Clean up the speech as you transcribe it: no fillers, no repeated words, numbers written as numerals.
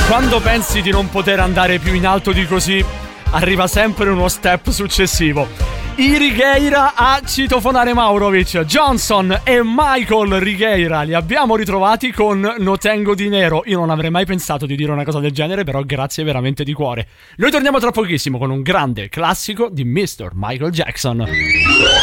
Quando pensi di non poter andare più in alto di così, arriva sempre uno step successivo. I Righeira a citofonare Maurovic, Johnson e Michael Righeira li abbiamo ritrovati con No Tengo Dinero. Io non avrei mai pensato di dire una cosa del genere, però grazie veramente di cuore. Noi torniamo tra pochissimo con un grande classico di Mr. Michael Jackson.